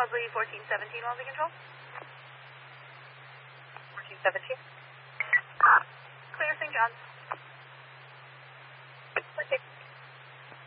Crosley 1417, Wellesley Control. 1417. Clear St. John's. 46.